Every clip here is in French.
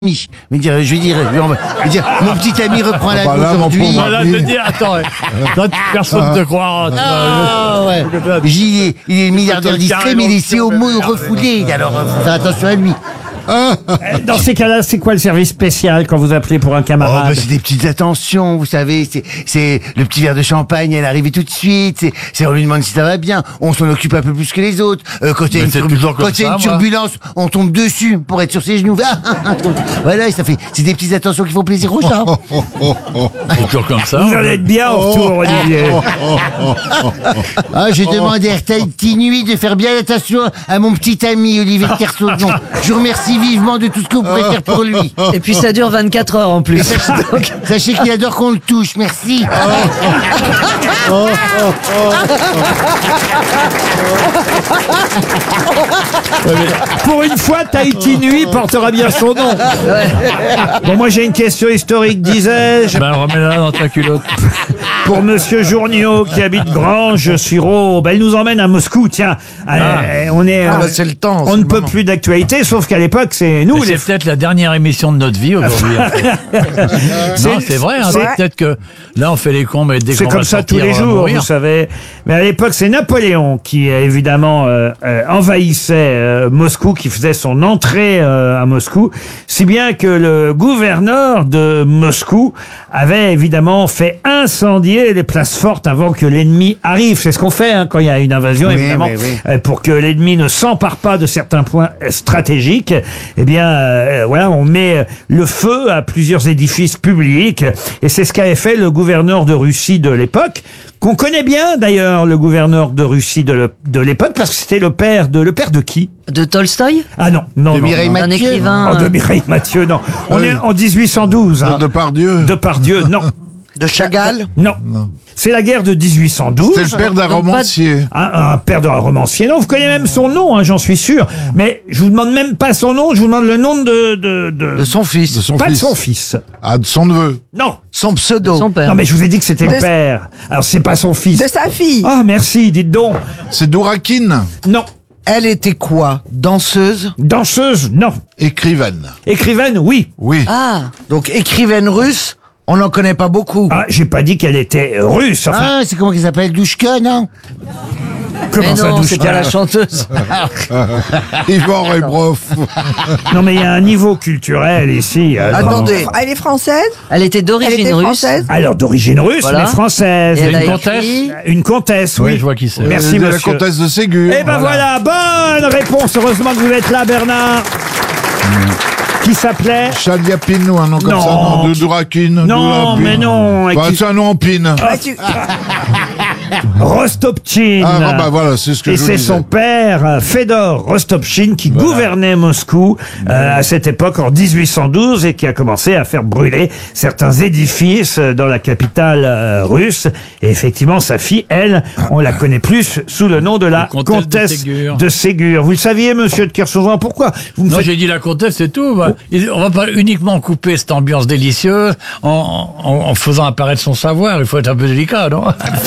Mais dire, je vais dire, mon petit ami reprend la vie aujourd'hui. Voilà, je dis, attends, toi, personne ne te croira. Ah, ouais. Il est milliardaire distrait, mais il est homo refoulé. Alors, faut faire attention à lui. Dans ces cas-là, c'est quoi le service spécial quand vous appelez pour un Oh, camarade? bah, c'est des petites attentions, vous savez, c'est le petit verre de champagne, elle arrive tout de suite, c'est on lui demande si ça va bien, on s'en occupe un peu plus que les autres, quand il y a une turbulence, on tombe dessus pour être sur ses genoux. Voilà, et c'est des petites attentions qui font plaisir aux gens. C'est toujours comme ça. Vous allez être bien au retour, Olivier. Ah, j'ai demandé à Tahiti Nuit de faire bien attention à mon petit ami Olivier de Kersauzon. Je vous remercie vivement de tout ce que vous pouvez faire pour lui. Et puis ça dure 24 heures en plus. Sachez qu'il adore qu'on le touche, merci. Pour une fois, Tahiti Nuit portera bien son nom. Bon, moi j'ai une question historique, disais-je. Ben, remets-la dans ta culotte. Pour Monsieur Journiot qui habite Granges-sur-Aube, elle nous emmène à Moscou. Tiens, on est, c'est le temps. on ne peut plus d'actualité, sauf qu'à l'époque c'est nous. C'est peut-être la dernière émission de notre vie aujourd'hui. Non, c'est vrai. Hein, peut-être que là, on fait les cons, mais dès C'est qu'on comme va ça tous sortir, les on va jours, mourir. vous savez. Mais à l'époque, c'est Napoléon qui, évidemment, envahissait Moscou, qui faisait son entrée à Moscou, si bien que le gouverneur de Moscou avait évidemment fait incendier les places fortes avant que l'ennemi arrive. C'est ce qu'on fait quand il y a une invasion, Oui, évidemment, oui. pour que l'ennemi ne s'empare pas de certains points stratégiques. Eh bien, voilà, on met le feu à plusieurs édifices publics, et c'est ce qu'avait fait le gouverneur de Russie de l'époque, qu'on connaît bien d'ailleurs, le gouverneur de Russie de l'époque, parce que c'était le père de qui? De Tolstoï? Ah non, non, De non, Mireille non. Un Mathieu. écrivain. Oh, de Mireille Mathieu, non. On est en 1812. Hein. Depardieu. Depardieu, non. De Chagall. Non. C'est la guerre de 1812. C'est le père d'un Donc, romancier. Un père d'un romancier. Non, vous connaissez même son nom, hein, j'en suis sûr. Mais je vous demande même pas son nom, je vous demande le nom De son fils. De son pas fils. de son fils. Ah, de son neveu. Non. Son pseudo. Son père. Non, mais je vous ai dit que c'était le père. Alors, c'est pas son fils. De sa fille. Ah, merci, dites donc. C'est Dourakine. Non. Elle était quoi? Danseuse? Danseuse, non. Écrivaine. Écrivaine, oui. Oui. Ah, Donc écrivaine russe, on n'en connaît pas beaucoup. Ah, j'ai pas dit qu'elle était russe. Enfin, Ah, c'est comment qu'elle s'appelle, Douchka, non? comment mais ça, non, c'est Douchka? pas la chanteuse. Yvan Rebroff. Non, mais il y a un niveau culturel ici. Attendez, Elle est française? Elle était Elle d'origine était russe. française? Alors, d'origine russe, Voilà. mais française. Et elle a Une comtesse écrit- Une comtesse, oui. Oui, je vois qui c'est. Merci, de la monsieur. comtesse de Ségur. Eh ben voilà, bonne réponse. Heureusement que vous êtes là, Bernard. Qui s'appelait Chaliapine ou un nom comme Non. ça, non, de Dourakine. Non, mais non. Bah, Qui- c'est un nom en pine. Bah, tu- Rostopchine. Ah, bah voilà, c'est ce que Et je vous c'est disais. son père, Fedor Rostopchine, qui gouvernait Moscou à cette époque, en 1812, et qui a commencé à faire brûler certains édifices dans la capitale russe. Et effectivement, sa fille, elle, on la connaît plus sous le nom de la comtesse de Ségur. Vous le saviez, monsieur de Kersauzon, pourquoi vous me Non, faites... j'ai dit la comtesse, c'est tout. Bah, on va pas uniquement couper cette ambiance délicieuse en faisant apparaître son savoir. Il faut être un peu délicat, non?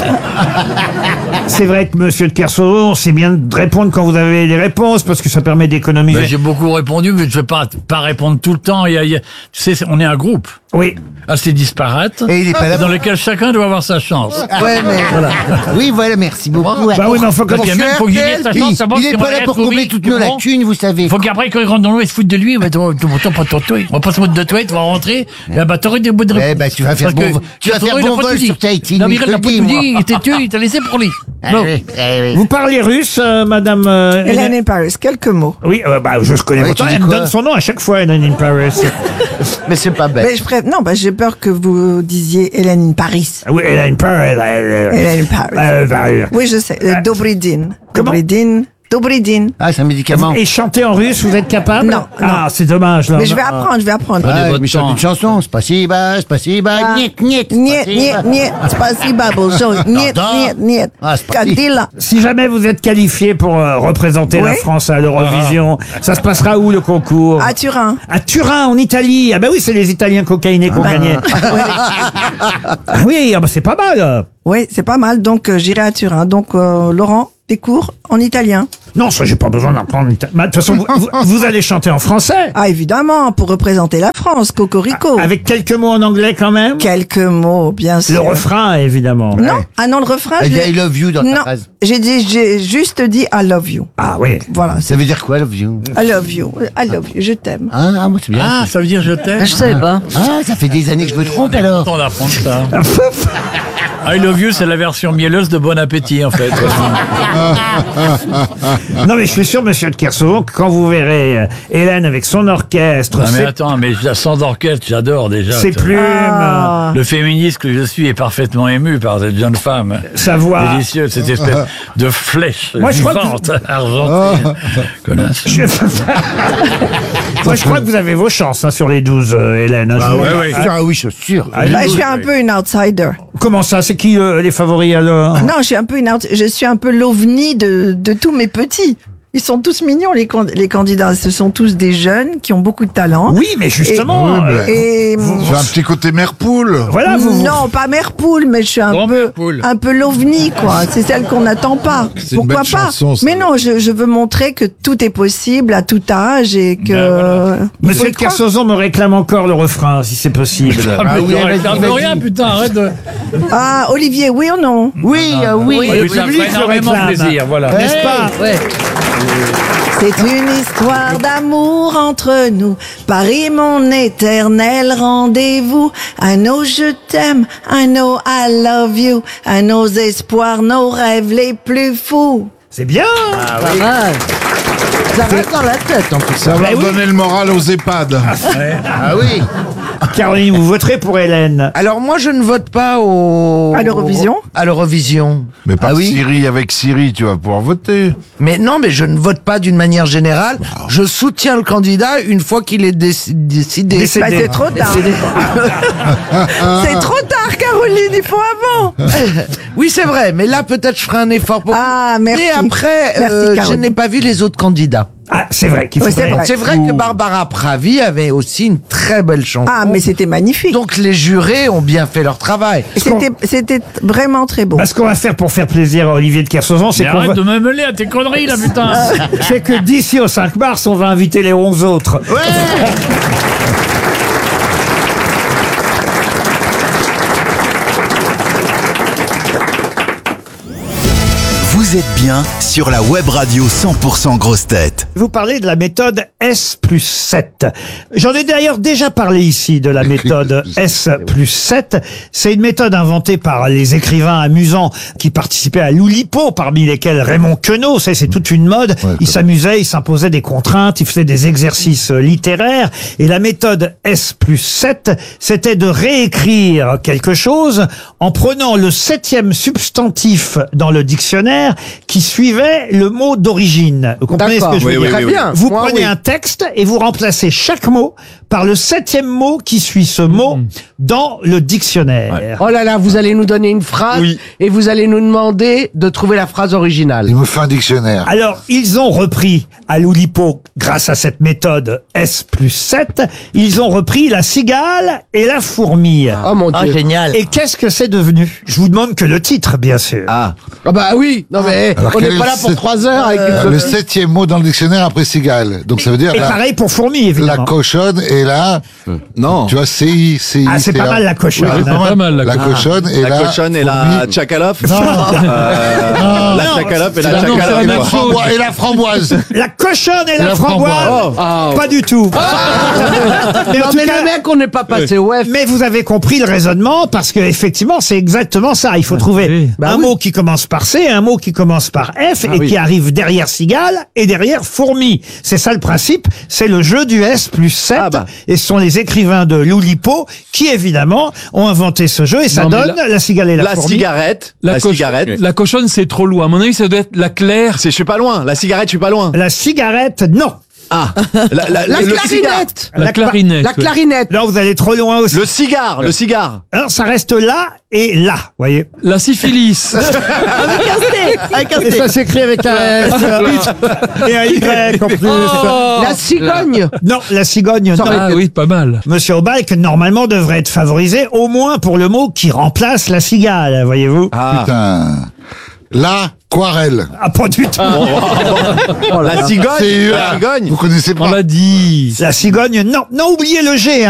C'est vrai que monsieur de Kersauzon, c'est bien de répondre quand vous avez les réponses, parce que ça permet d'économiser. Ben, j'ai beaucoup répondu, mais je vais pas répondre tout le temps. Tu sais, on est un groupe Oui. assez disparate, Et il est pas là dans lequel chacun doit avoir sa chance. Ouais, mais... Oui, voilà, merci beaucoup. Bah oui, mais enfin, Parce comme qu'il y a même, faut qu'il ait sa chance, savoir Il est si on pas va là être pour combler pourri, toutes tu nos comprends. lacunes, vous savez. Faut qu'après, quand il rentre dans l'eau, il se foute de lui. On va pas se moquer de toi, tu vas rentrer. Et bah, t'aurais des bouts de Eh ben, tu vas faire Parce que bon, tu vas faire il a bon pas vol tout dit. sur Tahiti. Non, mais je il te a le pas dis, tout moi. dit. Il t'a tué, il t'a laissé pour lui. Ah Non. oui, oui. vous parlez russe, madame Hélène in Paris, quelques mots. Oui, bah, je connais Ouais, votre tu nom. dis Elle me quoi donne son nom à chaque fois, Hélène in Paris. mais c'est pas bête. Mais non, j'ai peur que vous disiez Hélène in Paris. Ah oui, Hélène in Paris. Hélène in Paris. Oui, je sais. Dobridin. Comment Dobridin. Ah, c'est un médicament. Et chanter en russe, vous êtes capable? Non, Ah, c'est dommage, là. Mais je vais apprendre. Prenez Ah, votre mais chante temps. une chanson. Spasiba, niet, niet. Niet. Spasiba, bonjour. Niet. Ah, c'est parti. Kadila. Si jamais vous êtes qualifié pour représenter la Oui. France à l'Eurovision, ça se passera où, le concours? À Turin. À Turin, en Italie. Ah bah oui, c'est les Italiens cocaïnés qui ont gagné. Ah oui, ah bah c'est pas mal. Oui, c'est pas mal. Donc, j'irai à Turin. Donc, Laurent, des cours en italien. Non, ça, j'ai pas besoin d'apprendre l'italien. De toute façon, vous allez chanter en français. Ah, évidemment, pour représenter la France, Cocorico. Avec quelques mots en anglais quand même. Quelques mots, bien sûr. Le refrain, évidemment. Non, ah non, le refrain, Elle dit I love you dans ta non, phrase. j'ai juste dit I love you. Ah oui. Voilà, Ça veut dire quoi, love you? I love you, je t'aime. Ah, moi, c'est bien. Ah, ça veut dire je t'aime. Ah, je savais pas. Ah, ça fait des années que je me trompe, alors. On apprend ça. I love you, c'est la version mielleuse de Bon Appétit, en fait. Non, mais je suis sûr, monsieur de Kersauzon, que quand vous verrez Hélène avec son orchestre, Ah, mais attends, mais sans orchestre, j'adore déjà. ses plumes, Le féministe que je suis est parfaitement ému par cette jeune femme. sa voix. Délicieuse, cette espèce de flèche Moi, je crois vivante, argentée. Connasse. Moi, je crois que vous avez vos chances sur les 12, Hélène. hein, je vous- Ah oui, je suis sûr. Ah, Bah, je suis un peu une outsider. Comment ça? C'est qui les favoris alors? Non, je suis un peu l'ovni de tous mes petits. Ils sont tous mignons, les candidats. Ce sont tous des jeunes qui ont beaucoup de talent. Oui, mais justement. Et J'ai un petit côté mère poule. Voilà, vous. non, pas mère poule, mais je suis Grand mère poule. un peu l'ovni, quoi. C'est celle qu'on n'attend pas. C'est une Pourquoi belle pas? chanson, ça. Mais non, je veux montrer que tout est possible à tout âge et que. il faut Monsieur y de croire. Kersauzon me réclame encore le refrain, si c'est possible. Ah, oui, mais vas-y, t'en veux vas-y. rien, putain, arrête de... Ah, Olivier, oui ou non? Oui, oui. Oui, le ça me public fait le énormément réclame. plaisir, voilà. N'est-ce pas? Ouais. C'est une histoire d'amour entre nous. Paris, mon éternel rendez-vous. I know je t'aime, I know I love you. À nos espoirs, nos rêves les plus fous. C'est bien. Pas mal. Ça reste dans la tête, en tout Ça cas. va donner le moral aux EHPAD. Ah oui. Caroline, vous voterez pour Hélène. Alors moi, je ne vote pas au... À l'Eurovision À l'Eurovision. Mais par Ah oui Syrie, avec Syrie, tu vas pouvoir voter. Mais non, mais je ne vote pas d'une manière générale. Je soutiens le candidat une fois qu'il est décidé. Décédé. Bah, c'est trop tard. C'est trop tard, Caroline, il faut avant. Oui, c'est vrai, mais là, peut-être je ferai un effort pour Ah, merci. Et après, Merci, je Caroline. n'ai pas vu les autres candidats. Ah, c'est vrai qu'il Oui, faudrait... c'est vrai. C'est vrai que Barbara Pravi avait aussi une très belle chanson. Ah, mais c'était magnifique. Donc les jurés ont bien fait leur travail. C'était vraiment très beau. Bah, ce qu'on va faire pour faire plaisir à Olivier de Kersauzon, c'est Mais qu'on arrête va... de me mêler à tes conneries, là, putain. c'est que d'ici au 5 mars, on va inviter les 11 autres. Vous êtes bien sur la web radio 100% grosse tête. Vous parlez de la méthode S+7. J'en ai d'ailleurs déjà parlé ici de la méthode S+7. C'est une méthode inventée par les écrivains amusants qui participaient à l'Oulipo, parmi lesquels Raymond Queneau. C'est toute une mode. Il s'amusait, il s'imposait des contraintes, il faisait des exercices littéraires. Et la méthode S+7, c'était de réécrire quelque chose en prenant le 7e substantif dans le dictionnaire qui suivait le mot d'origine. Vous comprenez ce que je veux dire? Très bien. Vous Moi, prenez oui. un texte et vous remplacez chaque mot par le 7e mot qui suit ce mot dans le dictionnaire. Oh là là, vous allez nous donner une phrase et vous allez nous demander de trouver la phrase originale. Il me fait un dictionnaire. Alors, ils ont repris à l'Oulipo, grâce à cette méthode S+7, ils ont repris la cigale et la fourmi. Oh mon Dieu. génial. Et qu'est-ce que c'est devenu? Je vous demande que le titre, bien sûr. Ah bah oui, non mais Alors, on quel n'est est pas le là pour sept- 3 heures avec une Le copie. 7e mot dans le dictionnaire après cigale. Donc ça veut dire Et pareil pour fourmi, la évidemment. cochonne et la... Non. Tu vois, CI. Ah, c'est pas mal la cochonne. Ouais, pas mal, la la cochonne et la... La cochonne et la fourmi. tchakalof. Non. La tchakalof et la non, c'est la tchakalof. même chose. Et la framboise. La cochonne et la La framboise. framboise. Ah. Pas du tout. Mais en Non tout mais cas, le mec, on n'est pas passé au F. mais vous avez compris le raisonnement parce que effectivement c'est exactement ça. Il faut trouver un mot qui commence par C, un mot qui commence par F et qui arrive derrière cigale et derrière fourmi. C'est ça le principe. C'est le jeu du S+7 Ah bah. et ce sont les écrivains de l'Oulipo qui évidemment ont inventé ce jeu et ça Non, mais donne la cigale et la La fourmi. cigarette. La cigarette. La cochonne, c'est trop loin. À mon avis, ça doit être la claire. Je suis pas loin. La cigarette, je suis pas loin. La cigarette, non. Ah. La le cigare. clarinette. La clarinette. La clarinette. Non, vous allez trop loin aussi. Le cigare. Le cigare. Alors ça reste là et là, voyez. La syphilis. Et ça s'écrit avec un S et un Y en plus. La cigogne. Non, la cigogne, non. Ah oui, pas mal. Monsieur Aubalk, normalement, devrait être favorisé au moins pour le mot qui remplace la cigale, voyez-vous. Ah. Putain. L'aquarelle. Ah, pas du tout. La cigogne. C'est La cigogne. Vous connaissez On pas? l'a dit. La cigogne, non. Non, oubliez le G, hein.